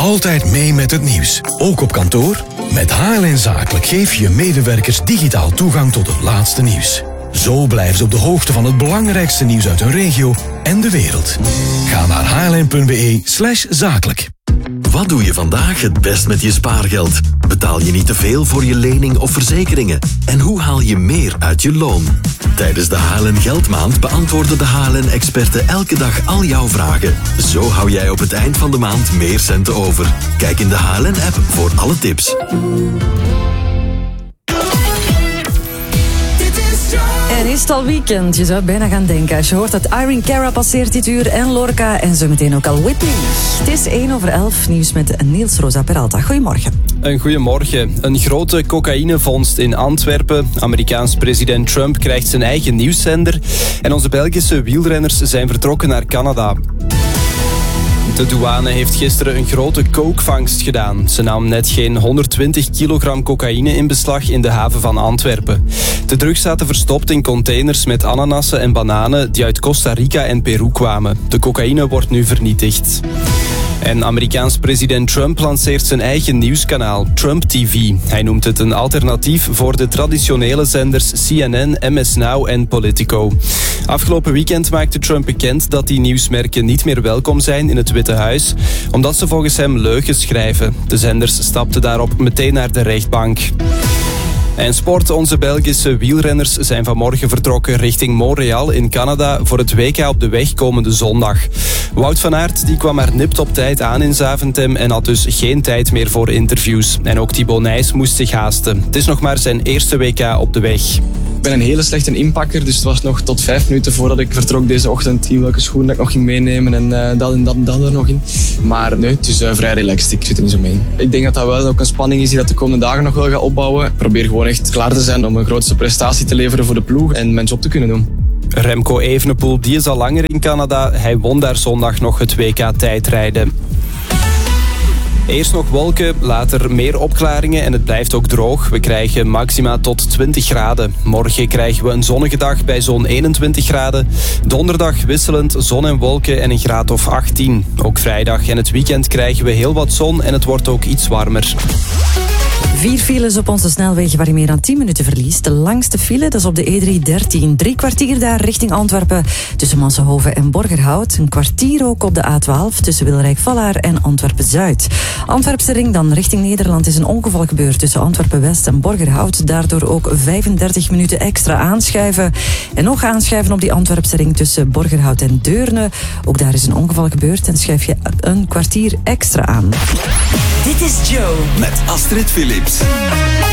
altijd mee met het nieuws. Ook op kantoor? Met HLN Zakelijk geef je medewerkers digitaal toegang tot het laatste nieuws. Zo blijven ze op de hoogte van het belangrijkste nieuws uit hun regio en de wereld. Ga naar hln.be/zakelijk. Wat doe je vandaag het best met je spaargeld? Betaal je niet te veel voor je lening of verzekeringen? En hoe haal je meer uit je loon? Tijdens de HLN Geldmaand beantwoorden de HLN-experten elke dag al jouw vragen. Zo hou jij op het eind van de maand meer centen over. Kijk in de HLN-app voor alle tips. En is het al weekend? Je zou het bijna gaan denken. Als je hoort dat Irene Cara passeert dit uur en Lorca en zo meteen ook al Whitney. Het is 11:01, nieuws met Niels Rosa Peralta. Goedemorgen. Een goedemorgen. Een grote cocaïnevondst in Antwerpen. Amerikaans president Trump krijgt zijn eigen nieuwszender. En onze Belgische wielrenners zijn vertrokken naar Canada. De douane heeft gisteren een grote kookvangst gedaan. Ze nam net geen 120 kilogram cocaïne in beslag in de haven van Antwerpen. De drugs zaten verstopt in containers met ananassen en bananen die uit Costa Rica en Peru kwamen. De cocaïne wordt nu vernietigd. En Amerikaans president Trump lanceert zijn eigen nieuwskanaal, Trump TV. Hij noemt het een alternatief voor de traditionele zenders CNN, MS Now en Politico. Afgelopen weekend maakte Trump bekend dat die nieuwsmerken niet meer welkom zijn in het Witte Huis, omdat ze volgens hem leugens schrijven. De zenders stapten daarop meteen naar de rechtbank. En sport, onze Belgische wielrenners zijn vanmorgen vertrokken richting Montreal in Canada voor het WK op de weg komende zondag. Wout van Aert die kwam maar nipt op tijd aan in Zaventem en had dus geen tijd meer voor interviews. En ook Thibaut Nys moest zich haasten. Het is nog maar zijn eerste WK op de weg. Ik ben een hele slechte inpakker, dus het was nog tot 5 minuten voordat ik vertrok deze ochtend welke schoenen dat ik nog ging meenemen en dat er nog in. Maar nee, het is vrij relaxed, ik zit er niet zo mee in. Ik denk dat dat wel ook een spanning is die dat de komende dagen nog wel gaat opbouwen. Ik probeer gewoon echt klaar te zijn om een grootste prestatie te leveren voor de ploeg en mijn job te kunnen doen. Remco Evenepoel die is al langer in Canada. Hij won daar zondag nog het WK tijdrijden. Eerst nog wolken, later meer opklaringen en het blijft ook droog. We krijgen maxima tot 20 graden. Morgen krijgen we een zonnige dag bij zo'n 21 graden. Donderdag wisselend zon en wolken en een graad of 18. Ook vrijdag en het weekend krijgen we heel wat zon en het wordt ook iets warmer. 4 files op onze snelwegen waar je meer dan 10 minuten verliest. De langste file, dat is op de E313. 3 kwartier daar richting Antwerpen tussen Massenhoven en Borgerhout. Een kwartier ook op de A12 tussen Wilrijk-Vallaar en Antwerpen-Zuid. Antwerpse ring dan richting Nederland is een ongeval gebeurd tussen Antwerpen-West en Borgerhout. Daardoor ook 35 minuten extra aanschuiven. En nog aanschuiven op die Antwerpse ring tussen Borgerhout en Deurne. Ook daar is een ongeval gebeurd en schuif je een kwartier extra aan. Dit is Joe met Astrid Philips.